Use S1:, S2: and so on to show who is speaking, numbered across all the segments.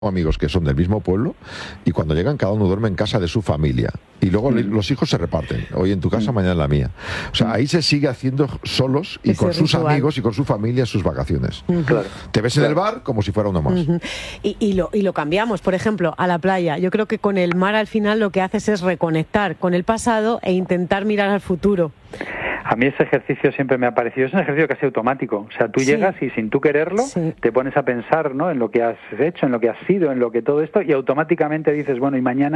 S1: amigos que son del mismo pueblo y cuando llegan cada uno duerme en casa de su familia y luego los hijos se reparten, hoy en tu casa, mañana en la mía. O sea, ahí se sigue haciendo solos y con sus amigos y con su familia sus vacaciones.
S2: Claro.
S1: Te ves en el bar como si fuera uno más.
S3: Y lo cambiamos, por ejemplo, a la playa. Yo creo que con el mar al final lo que haces es reconectar con el pasado e intentar mirar al futuro.
S2: A mí ese ejercicio siempre me ha parecido, es un ejercicio casi automático. O sea, tú llegas y sin tú quererlo te pones a pensar, ¿no?, en lo que has hecho, en lo que has sido, en lo que todo esto, y automáticamente dices, bueno,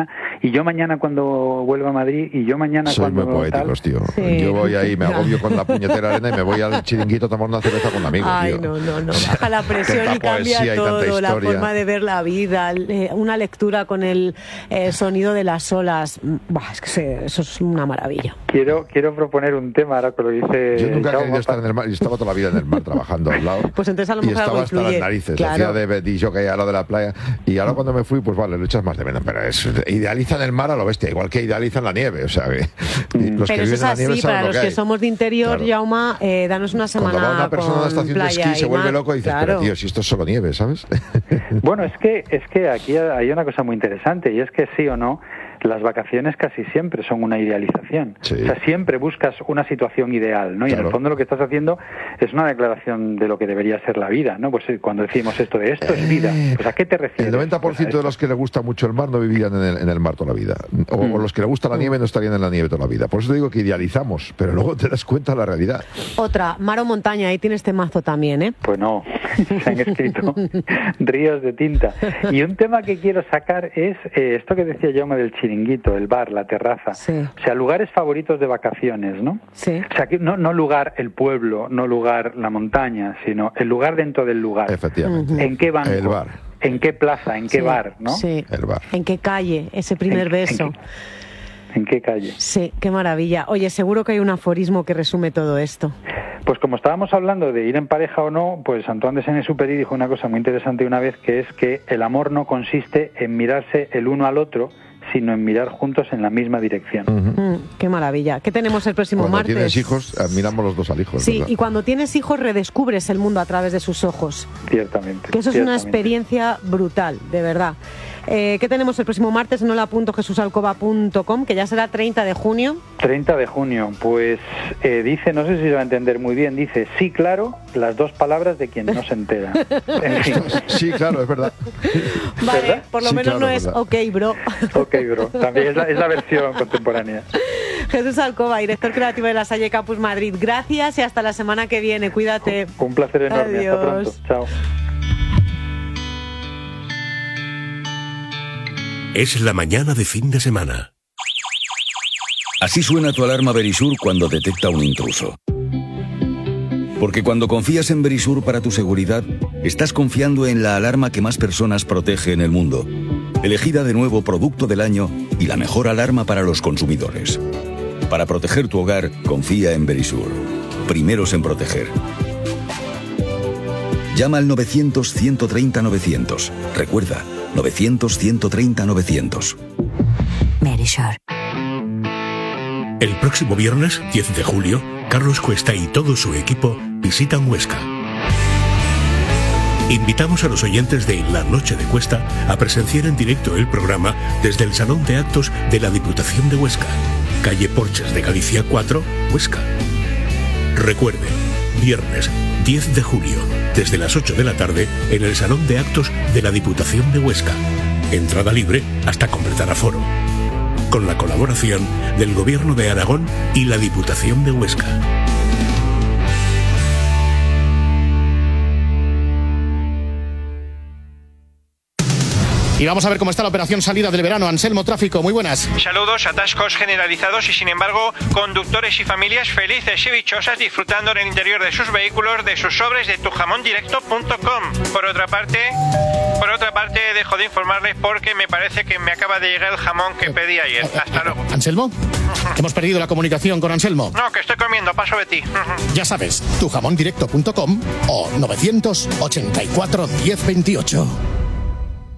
S2: y yo mañana cuando vuelva a Madrid, y yo mañana
S1: Soy
S2: cuando...
S1: muy poéticos, tío.
S3: Sí.
S1: Yo voy ahí, me agobio con la puñetera arena y me voy al chiringuito a tomar una cerveza con amigos,
S3: Ay,
S1: tío.
S3: no. Baja la presión y cambia todo, la forma de ver la vida, una lectura con el sonido de las olas. Buah, es que eso es una maravilla.
S2: Quiero proponer un tema, ahora que lo dice...
S1: Yo nunca he querido estar en el mar, y estaba toda la vida en el mar trabajando al lado.
S3: Pues entonces a lo mejor
S1: y estaba hasta
S3: influye.
S1: las narices,
S3: Claro.
S1: hacía de betillo que hay al lado de la playa. Y ahora cuando me fui, pues vale, lo echas más de menos. Pero idealizan el mar a lo bestia, igual que idealizan la nieve. O sea, que los
S3: Pero
S1: que
S3: eso es
S1: viven en la nieve
S3: así,
S1: saben
S3: para
S1: lo
S3: los
S1: que
S3: que
S1: hay.
S3: somos de interior,
S1: Claro.
S3: Jauma, danos una semana
S1: Cuando va una persona a una estación de
S3: playa
S1: esquí se
S3: y
S1: vuelve
S3: mar.
S1: loco y dices,
S3: Claro.
S1: pero tío, si esto es solo nieve, ¿sabes?
S2: Bueno, es que aquí hay una cosa muy interesante, y es que sí o no, las vacaciones casi siempre son una idealización.
S1: Sí.
S2: O sea, siempre buscas una situación ideal, ¿no? Y
S1: Claro.
S2: en el fondo lo que estás haciendo es una declaración de lo que debería ser la vida, ¿no? Pues cuando decimos esto es vida, pues ¿a qué te refieres?
S1: El 90%
S2: Pues a
S1: de
S2: esto.
S1: los que le gusta mucho el mar no vivirían en el mar toda la vida. O los que le gusta la nieve no estarían en la nieve toda la vida. Por eso te digo que idealizamos, pero luego te das cuenta de la realidad.
S3: Otra, mar o montaña, ahí tienes temazo también, ¿eh?
S2: Pues no, se han escrito ríos de tinta. Y un tema que quiero sacar es esto que decía Jaume del chiringuito, el bar, la terraza.
S3: Sí.
S2: O sea, lugares favoritos de vacaciones, ¿no?
S3: Sí.
S2: O sea, que no lugar el pueblo, no lugar la montaña, sino el lugar dentro del lugar.
S1: Efectivamente.
S2: ¿En qué banco?
S1: El bar.
S2: ¿En qué plaza? ¿En qué
S3: Sí,
S2: bar? ¿no?
S3: Sí.
S1: El bar.
S3: ¿En qué calle? Ese primer beso.
S2: ¿En qué calle?
S3: Sí, qué maravilla. Oye, seguro que hay un aforismo que resume todo esto.
S2: Pues como estábamos hablando de ir en pareja o no, pues Antoine de Saint-Exupéry dijo una cosa muy interesante una vez, que es que el amor no consiste en mirarse el uno al otro, sino en mirar juntos en la misma dirección.
S3: Qué maravilla. ¿Qué tenemos el próximo
S1: Cuando
S3: martes?
S1: tienes hijos, admiramos los dos al hijo.
S3: Sí,
S1: ¿verdad?
S3: y cuando tienes hhijos redescubres el mundo a través de sus ojos.
S2: Ciertamente.
S3: Que eso es una
S2: ciertamente.
S3: experiencia brutal, de verdad. ¿Qué tenemos el próximo martes en hola.jesusalcoba.com, que ya será 30 de junio?
S2: 30 de junio, pues dice, no sé si se va a entender muy bien, dice, sí, claro, las dos palabras de quien no se entera. En fin.
S1: Sí, claro, es verdad.
S3: Vale,
S2: ¿Verdad?
S3: por lo
S1: Sí,
S3: menos
S1: claro,
S3: no es
S1: verdad.
S3: ok, bro.
S2: Ok, bro, también es la versión contemporánea.
S3: Jesús Alcoba, director creativo de La Salle Campus Madrid. Gracias y hasta la semana que viene. Cuídate.
S2: Un placer enorme,
S3: Adiós.
S2: hasta pronto, chao.
S4: Es la mañana de fin de semana.
S5: Así suena tu alarma Verisur cuando detecta un intruso. Porque cuando confías en Verisur para tu seguridad, estás confiando en la alarma que más personas protege en el mundo. Elegida de nuevo Producto del Año y la mejor alarma para los consumidores. Para proteger tu hogar, confía en Verisur. Primeros en proteger. Llama al 900-130-900. Recuerda, 900-130-900.
S6: Verisur.
S4: El próximo viernes, 10 de julio, Carlos Cuesta y todo su equipo visitan Huesca. Invitamos a los oyentes de La Noche de Cuesta a presenciar en directo el programa desde el Salón de Actos de la Diputación de Huesca, calle Porches de Galicia 4, Huesca. Recuerde, viernes 10 de julio, desde las 8 de la tarde, en el Salón de Actos de la Diputación de Huesca. Entrada libre hasta completar aforo. Con la colaboración del Gobierno de Aragón y la Diputación de Huesca.
S7: Y vamos a ver cómo está la operación salida del verano. Anselmo Tráfico, muy buenas.
S8: Saludos, atascos generalizados y sin embargo conductores y familias felices y dichosas disfrutando en el interior de sus vehículos de sus sobres de tujamondirecto.com. Por otra parte, dejo de informarles porque me parece que me acaba de llegar el jamón que pedí ayer. Hasta luego.
S7: ¿Anselmo? Hemos perdido la comunicación con Anselmo.
S8: No, que estoy comiendo, paso de ti.
S7: Ya sabes, tujamondirecto.com o 984 1028.